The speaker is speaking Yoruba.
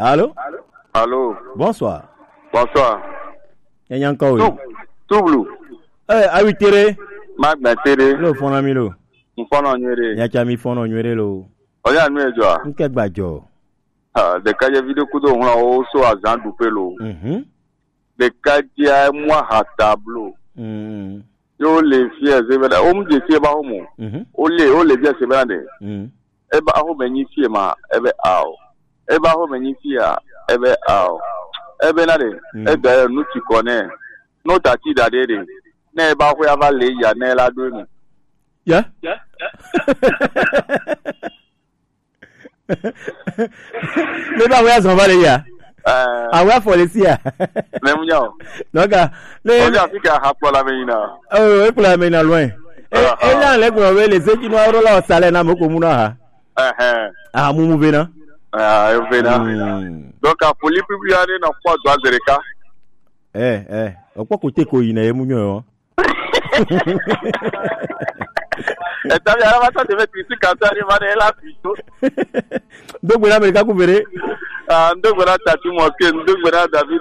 Allô? Allô? Bonsoir. Bonsoir. Yanyanko. Toublu. Awi tere. Magna tere. Lo fona mi lo. Mfono nyere. Yacha mi fono nyere lo. Oya nu ejo. Nke gbajo. De kaje video kudo won o so azan dupe lo. De kaje moi ha tableau. Yo le fie zebela. O mu je fie ba homo. O le bia sebela de. E ba ho menyi fie ma ebe ao. E ba ho menyi fie a ebe ao. Ebe na de. E da nu ti kone. No ta ti da de. Ne ba ho ya va le ya ne la do mi. Yeah. Neba wea zonvale ya. Awa polisi ya. Nemunyo. Noka. Oja fika hapo la meina. Oh, e pula meina loin. E la le gbo we le seji no ro la sale na moko mu na ha. Mu vena. E vena. Donc a poli publiare na kwa do azereka. Opo ko te ko yin na emunyo yo. Está bien, ahora vas a tener que cantar y van a la pito. Donc, vous l'avez couvert. Donc, voilà, tu m'as dit, David.